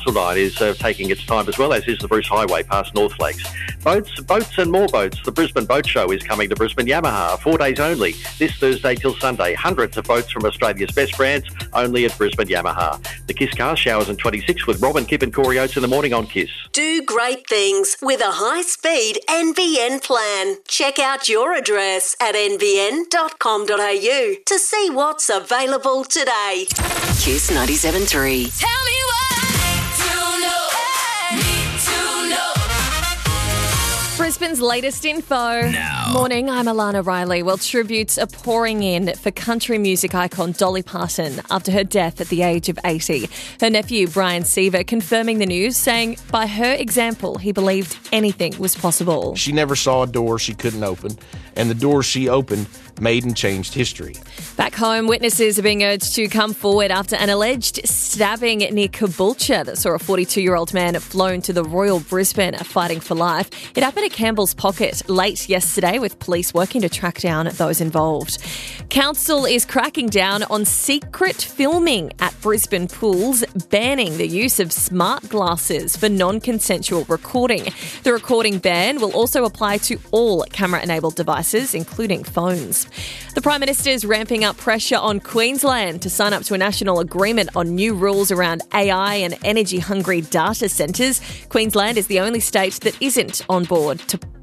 Coastal Night is taking its time as well, as is the Bruce Highway past North Lakes. Boats and more boats. The Brisbane Boat Show is coming to Brisbane Yamaha, 4 days only, this Thursday till Sunday. Hundreds of boats from Australia's best brands, only at Brisbane Yamaha. The Kiss Cast showers and 26 with Robin, Kip and Corey Oates in the morning on Kiss. Do great things with a high-speed NBN plan. Check out your address at nbn.com.au to see what's available today. Kiss 97.3. Tell me what to know. Need to know. Brisbane's latest info. Now. Morning, I'm Alana Riley. Well, tributes are pouring in for country music icon Dolly Parton after her death at the age of 80. Her nephew, Brian Seaver, confirming the news, saying by her example, he believed anything was possible. She never saw a door she couldn't open, and the doors she opened made and changed history. Back home, witnesses are being urged to come forward after an alleged stabbing near Caboolture that saw a 42-year-old man flown to the Royal Brisbane fighting for life. It happened at Campbell's Pocket late yesterday, with police working to track down those involved. Council is cracking down on secret filming at Brisbane pools, banning the use of smart glasses for non-consensual recording. The recording ban will also apply to all camera-enabled devices, including phones. The Prime Minister is ramping up pressure on Queensland to sign up to a national agreement on new rules around AI and energy-hungry data centres. Queensland is the only state that isn't on board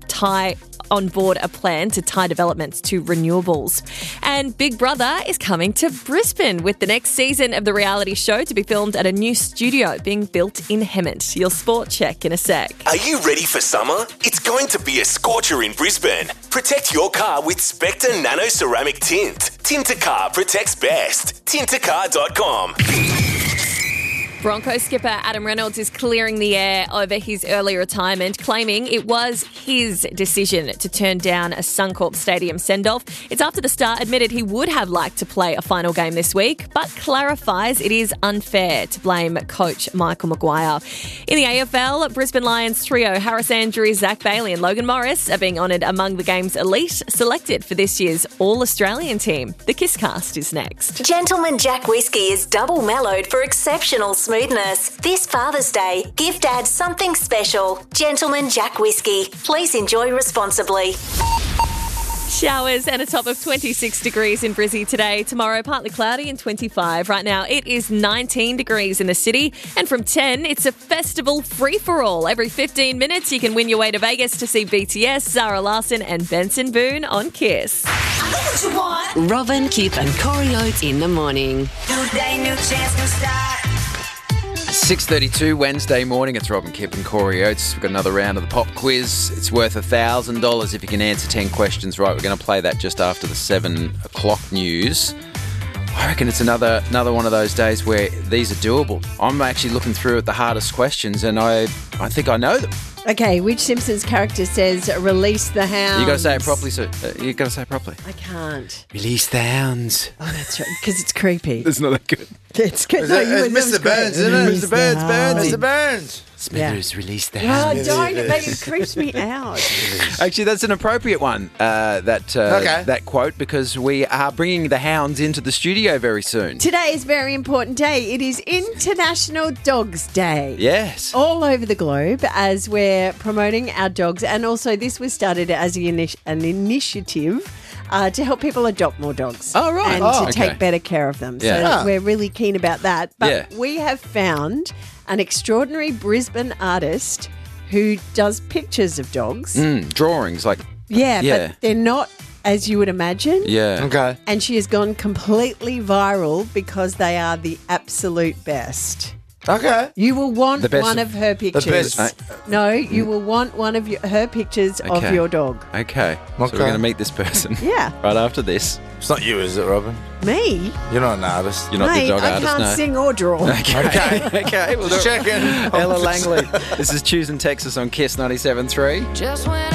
a plan to tie developments to renewables. And Big Brother is coming to Brisbane with the next season of the reality show to be filmed at a new studio being built in Hemmant. Your sport check in a sec. Are you ready for summer? It's going to be a scorcher in Brisbane. Protect your car with Spectre Nano Ceramic Tint. Tint a car protects best. Tintacar.com. Broncos skipper Adam Reynolds is clearing the air over his early retirement, claiming it was his decision to turn down a Suncorp Stadium send-off. It's after the star admitted he would have liked to play a final game this week, but clarifies it is unfair to blame coach Michael Maguire. In the AFL, Brisbane Lions trio Harris Andrews, Zach Bailey and Logan Morris are being honoured among the game's elite, selected for this year's All-Australian team. The Kiss Cast is next. Gentleman Jack Whiskey is double mellowed for exceptional smoothness. This Father's Day, give Dad something special. Gentleman Jack Whiskey. Please enjoy responsibly. Showers and a top of 26 degrees in Brizzy today. Tomorrow, partly cloudy and 25. Right now, it is 19 degrees in the city. And from 10, it's a festival free-for-all. Every 15 minutes, you can win your way to Vegas to see BTS, Zara Larsson and Benson Boone on Kiss. I know what you want. Robin, Kip and Corey Oates in the morning. New day, new chance, new start. 6:32 Wednesday morning. It's Robin, Kip and Corey Oates. We've got another round of the pop quiz. It's worth $1,000 if you can answer 10 questions right. We're going to play that just after the 7 o'clock news. I reckon it's another one of those days where these are doable. I'm actually looking through at the hardest questions and I think I know them. Okay, which Simpsons character says release the hounds? You got to say it properly, sir. You got to say it properly. I can't. Release the hounds. Oh, that's right, because it's creepy. It's not that good. It's good. It's Mr. Burns, isn't it? Mr. Burns, Mr. Burns. Smithers, release the Oh, hounds. don't. It creeps me out. Actually, that's an appropriate one, that quote, because we are bringing the hounds into the studio very soon. Today is a very important day. It is International Dogs Day. Yes. All over the globe as we're promoting our dogs. And also this was started as an initiative to help people adopt more dogs. Oh, right. And to take better care of them. Yeah. So we're really keen about that. But we have found an extraordinary Brisbane artist who does pictures of dogs. Drawings, like... Yeah, but they're not as you would imagine. Yeah. Okay. And she has gone completely viral because they are the absolute best. Okay. You will want The best one of- of her pictures. best. No, you will want one of her pictures of Okay. your dog. Okay. So we're going to meet this person. Yeah. Right after this. It's not you, is it, Robin? Me? You're not an artist. You're not Mate, the dog I artist, can't no. sing or draw. Okay. Okay. We'll do it. Checking. Ella Langley. This is Choosing Texas on Kiss 97.3. Just when